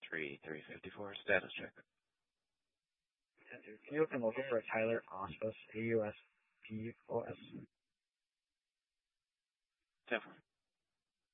3354, status check. 10-2. Can you open local for Tyler Auspos, AUSPOS? 10-4.